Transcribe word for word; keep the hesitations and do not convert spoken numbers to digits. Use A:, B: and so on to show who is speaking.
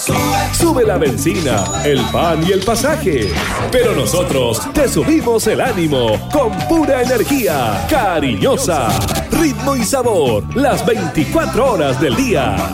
A: Sube la benzina, el pan y el pasaje. Pero nosotros te subimos el ánimo con pura energía, cariñosa, ritmo y sabor, las veinticuatro horas del día.